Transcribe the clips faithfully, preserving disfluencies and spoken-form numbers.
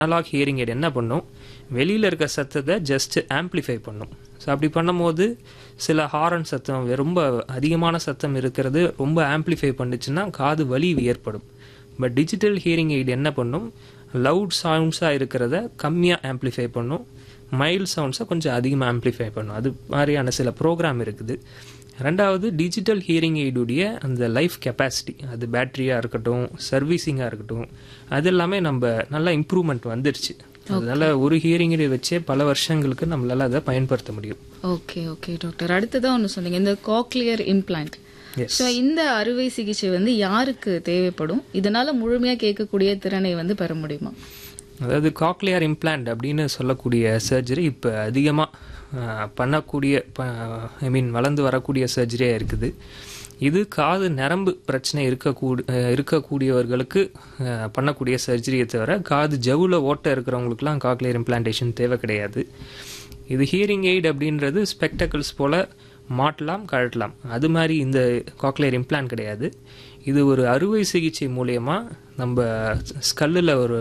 Analogue hearing aid என்ன பண்ணும், வெளியில் இருக்க சத்தத்தை ஜஸ்ட் ஆம்ப்ளிஃபை பண்ணும். ஸோ அப்படி பண்ணும்போது சில ஹாரன் சத்தம், ரொம்ப அதிகமான சத்தம் இருக்கிறது ரொம்ப ஆம்ப்ளிஃபை பண்ணுச்சுன்னா காது வலி ஏற்படும். பட் டிஜிட்டல் ஹியரிங் எய்ட் என்ன பண்ணும், லவுட் சவுண்ட்ஸாக இருக்கிறத கம்மியாக ஆம்ப்ளிஃபை பண்ணும், மைல்ட் சவுண்ட்ஸை கொஞ்சம் அதிகமாக ஆம்ப்ளிஃபை பண்ணும். அது மாதிரியான சில ப்ரோக்ராம் இருக்குது. ரெண்டாவது, டிஜிட்டல் ஹியரிங் எய்டுடைய அந்த லைஃப் கெப்பாசிட்டி, அது பேட்டரியாக இருக்கட்டும், சர்வீசிங்காக இருக்கட்டும், அது எல்லாமே நம்ம நல்லா இம்ப்ரூவ்மெண்ட் வந்துடுச்சு. அதனால ஒரு ஹியரிங் எய்டு வச்சே பல வருஷங்களுக்கு நம்மளால அதை பயன்படுத்த முடியும். ஓகே ஓகே டாக்டர், அடுத்ததான் ஒன்று சொன்னீங்க, இந்த காக்லியர் இம்ப்ளான்ட். ஸோ இந்த அறுவை சிகிச்சை வந்து யாருக்கு தேவைப்படும்? இதனால முழுமையாக கேட்கக்கூடிய திறனை வந்து பெற முடியுமா? அதாவது காக்லியர் இம்ப்ளான்ட் அப்படின்னு சொல்லக்கூடிய சர்ஜரி இப்போ அதிகமாக பண்ணக்கூடிய, ஐ மீன் வளர்ந்து வரக்கூடிய சர்ஜரியாக இருக்குது. இது காது நரம்பு பிரச்சனை இருக்கக்கூட இருக்கக்கூடியவர்களுக்கு பண்ணக்கூடிய சர்ஜரியை தவிர காது ஜவுல ஓட்டை இருக்கிறவங்களுக்குலாம் காக்லியர் இம்ப்ளான்டேஷன் தேவை கிடையாது. இது ஹியரிங் எய்ட் அப்படின்றது ஸ்பெக்டக்கிள்ஸ் போல் மாட்டலாம், கழட்டலாம். அது மாதிரி இந்த காக்லியர் இம்ப்ளான்ட் கிடையாது. இது ஒரு அறுவை சிகிச்சை மூலயமா நம்ம ஸ்கல்லில் ஒரு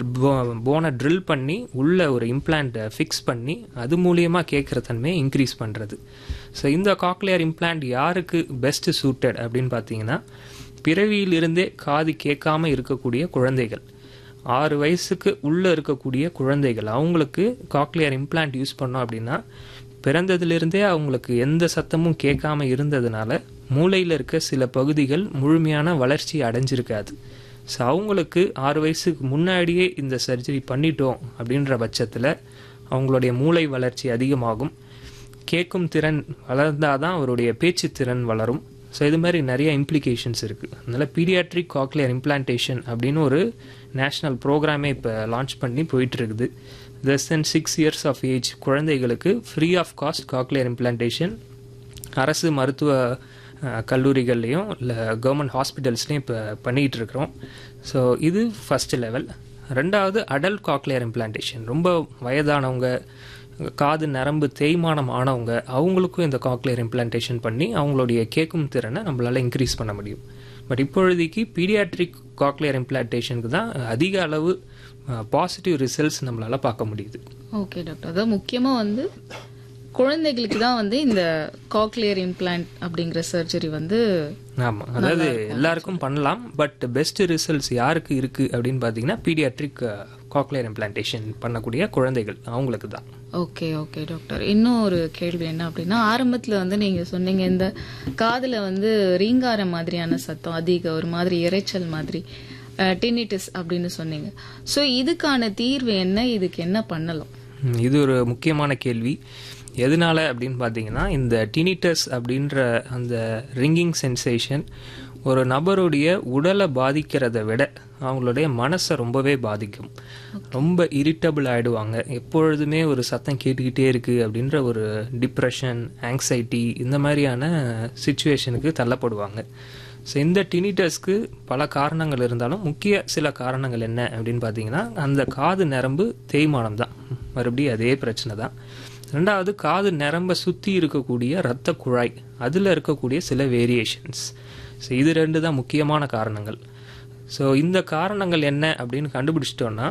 போனை ட்ரில் பண்ணி உள்ள ஒரு இம்ப்ளான்ட்டை ஃபிக்ஸ் பண்ணி அது மூலியமாக கேட்குற தன்மையை இன்க்ரீஸ் பண்ணுறது. ஸோ இந்த காக்லியர் இம்ப்ளான்ட் யாருக்கு பெஸ்ட்டு சூட்டட் அப்படின்னு பார்த்தீங்கன்னா, பிறவியிலிருந்தே காது கேட்காம இருக்கக்கூடிய குழந்தைகள், ஆறு வயசுக்கு உள்ளே இருக்கக்கூடிய குழந்தைகள், அவங்களுக்கு காக்லியர் இம்ப்ளான்ட் யூஸ் பண்ணோம் அப்படின்னா பிறந்ததிலிருந்தே அவங்களுக்கு எந்த சத்தமும் கேட்காம இருந்ததுனால மூளையில் இருக்க சில பகுதிகள் முழுமையான வளர்ச்சி அடைஞ்சிருக்காது. ஸோ அவங்களுக்கு ஆறு வயசுக்கு முன்னாடியே இந்த சர்ஜரி பண்ணிட்டோம் அப்படின்ற பட்சத்தில் அவங்களுடைய மூளை வளர்ச்சி அதிகமாகும், கேட்கும் திறன் வளர்ந்தாதான் அவருடைய பேச்சு திறன் வளரும். ஸோ இது மாதிரி நிறைய இம்ப்ளிகேஷன்ஸ் இருக்குது. அதனால் பீடியாட்ரிக் காக்லியர் இம்ப்ளான்டேஷன் அப்படின்னு ஒரு நேஷ்னல் ப்ரோக்ராமே இப்போ லான்ச் பண்ணி போயிட்டுருக்குது. Less than six years of age குழந்தைகளுக்கு free of cost cochlear implantation அரசு மருத்துவ கல்லூரிகள்லையும் இல்லை கவர்மெண்ட் ஹாஸ்பிட்டல்ஸ்லையும் இப்போ பண்ணிகிட்டு இருக்கிறோம். ஸோ இது ஃபஸ்ட்டு லெவல். ரெண்டாவது, அடல்ட் காக்லியர் இம்ப்ளான்டேஷன். ரொம்ப வயதானவங்க, காது நரம்பு தேய்மானம் ஆனவங்க, அவங்களுக்கும் இந்த காக்லியர் இம்ப்ளான்டேஷன் பண்ணி அவங்களுடைய கேட்கும் திறனை நம்மளால் இன்க்ரீஸ் பண்ண முடியும். பட் இப்பொழுதைக்கு பீடியாட்ரிக் காக்லியர் இம்ப்ளான்டேஷனுக்கு தான் அதிக அளவு பாசிட்டிவ் ரிசல்ட்ஸ் நம்மளால் பார்க்க முடியுது. ஓகே டாக்டர், அதாவது முக்கியமாக வந்து குழந்தைகளுக்கு தான் வந்து இந்த காக்லியர் இம்ப்ளான்ட் அப்படிங்கிற சர்ஜரி வந்து. ஆமாம், அதாவது எல்லாருக்கும் பண்ணலாம். பட் பெஸ்ட் ரிசல்ட்ஸ் யாருக்கு இருக்குது அப்படின்னு பார்த்தீங்கன்னா பீடியாட்ரிக் காக்லியர் இம்ப்ளான்டேஷன் பண்ணக்கூடிய குழந்தைகள், அவங்களுக்கு தான். ஓகே ஓகே டாக்டர், இன்னும் ஒரு கேள்வி என்ன அப்படின்னா, ஆரம்பத்தில் வந்து நீங்கள் சொன்னீங்க இந்த காதில் வந்து ரீங்கார மாதிரியான சத்தம் அதிக ஒரு மாதிரி இறைச்சல் மாதிரி டினிட்டிஸ் அப்படின்னு சொன்னீங்க. ஸோ இதுக்கான தீர்வு என்ன, இதுக்கு என்ன பண்ணலாம்? இது ஒரு முக்கியமான கேள்வி. எதனால அப்படின்னு பார்த்தீங்கன்னா, இந்த டினிட்டஸ் அப்படின்ற அந்த ரிங்கிங் சென்சேஷன் ஒரு நபருடைய உடலை பாதிக்கிறத விட அவங்களுடைய மனசை ரொம்பவே பாதிக்கும். ரொம்ப இரிட்டபிள் ஆகிடுவாங்க, எப்பொழுதுமே ஒரு சத்தம் கேட்டுக்கிட்டே இருக்குது அப்படின்ற ஒரு டிப்ரெஷன், ஆங்ஸைட்டி, இந்த மாதிரியான சிச்சுவேஷனுக்கு தள்ளப்படுவாங்க. ஸோ இந்த டினிட்டஸ்க்கு பல காரணங்கள் இருந்தாலும் முக்கிய சில காரணங்கள் என்ன அப்படின்னு பார்த்தீங்கன்னா, அந்த காது நரம்பு தேய்மானம் தான். மறுபடியும் அதே பிரச்சனை தான். ரெண்டாவது, காது நரம்பை சுற்றி இருக்கக்கூடிய இரத்த குழாய், அதில் இருக்கக்கூடிய சில வேரியேஷன்ஸ். ஸோ இது ரெண்டு தான் முக்கியமான காரணங்கள். ஸோ இந்த காரணங்கள் என்ன அப்படின்னு கண்டுபிடிச்சிட்டோன்னா,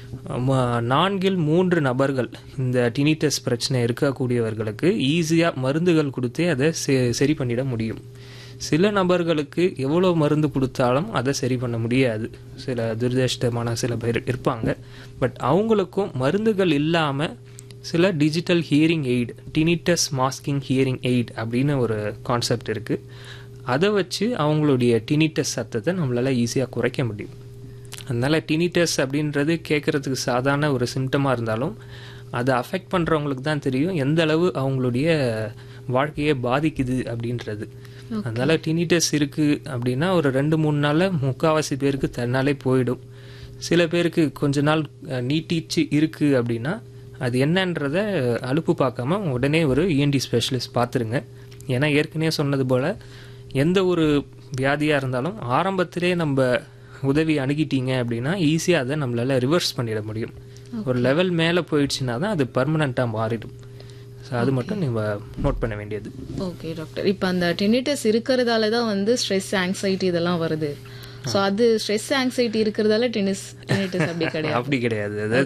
நான்கில் மூன்று நபர்கள் இந்த டினிட்டஸ் பிரச்சனை இருக்கக்கூடியவர்களுக்கு ஈஸியாக மருந்துகள் கொடுத்தே அதை சரி பண்ணிட முடியும். சில நபர்களுக்கு எவ்வளோ மருந்து கொடுத்தாலும் அதை சரி பண்ண முடியாது. சில துரதிர்ஷ்டமான சில பேர் இருப்பாங்க. பட் அவங்களுக்கும் மருந்துகள் இல்லாமல் சில digital hearing aid, tinnitus masking hearing aid அப்படின்னு ஒரு கான்செப்ட் இருக்குது. அதை வச்சு அவங்களுடைய டினிட்டஸ் சத்தத்தை நம்மளால் ஈஸியாக குறைக்க முடியும். அதனால் டினிட்டஸ் அப்படின்றது கேட்குறதுக்கு சாதாரண ஒரு சிம்டமாக இருந்தாலும் அதை அஃபெக்ட் பண்ணுறவங்களுக்கு தான் தெரியும் எந்த அளவு அவங்களுடைய வாழ்க்கையை பாதிக்குது அப்படின்றது. அதனால் டினிட்டஸ் இருக்குது அப்படின்னா ஒரு ரெண்டு மூணு நாளில் முக்கால்வாசி பேருக்கு தன்னாலே போயிடும். சில பேருக்கு கொஞ்ச நாள் நீட்டிச்சு இருக்குது அப்படின்னா அது என்னன்றதை அலுப்பு பார்க்காம உடனே ஒரு இஎன்டி ஸ்பெஷலிஸ்ட் பார்த்துருங்க. ஏன்னா ஏற்கனவே சொன்னது போல் எந்த ஒரு வியாதியாக இருந்தாலும் ஆரம்பத்திலே நம்ம உதவி அணுகிட்டீங்க அப்படின்னா ஈஸியாக அதை நம்மளால் ரிவர்ஸ் பண்ணிட முடியும். ஒரு லெவல் மேலே போயிடுச்சுன்னா தான் அது பர்மனண்ட்டாக மாறிடும். ஸோ அது மட்டும் நீங்கள் நோட் பண்ண வேண்டியது. ஓகே டாக்டர், இப்போ அந்த டினிட்டஸ் இருக்கிறதால தான் வந்து ஸ்ட்ரெஸ், ஆங்ஸைட்டி இதெல்லாம் வருது. சோ அது ஸ்ட்ரெஸ் ஆங்ஸைட்டி இருக்கிறதால டென்னிஸ் டெனிட்டிஸ் அப்படி கிடையாது. அப்படி கிடையாது. அதாவது